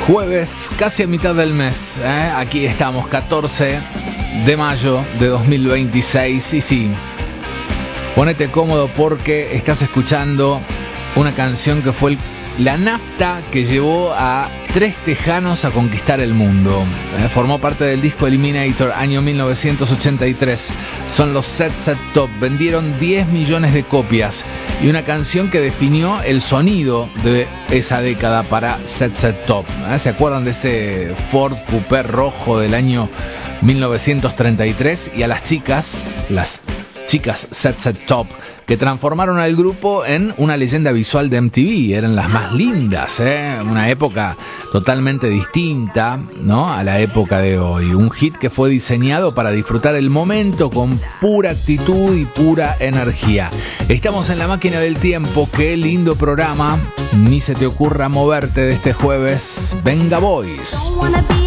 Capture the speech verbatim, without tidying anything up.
Jueves, casi a mitad del mes, ¿eh? Aquí estamos, catorce de mayo de dos mil veintiséis. Y sí, ponete cómodo porque estás escuchando una canción que fue el, la nafta que llevó a tres tejanos a conquistar el mundo. ¿eh? Formó parte del disco Eliminator, año mil novecientos ochenta y tres. Son los Set Set Top. Vendieron diez millones de copias. Y una canción que definió el sonido de esa década para Set Set Top. ¿eh? ¿Se acuerdan de ese Ford Coupé rojo del año mil novecientos treinta y tres? Y a las chicas, las chicas Set Set Top, que transformaron al grupo en una leyenda visual de M T V. Eran las más lindas, ¿eh? Una época totalmente distinta, ¿no?, a la época de hoy. Un hit que fue diseñado para disfrutar el momento con pura actitud y pura energía. Estamos en la máquina del tiempo. Qué lindo programa. Ni se te ocurra moverte de este jueves. Venga Boys.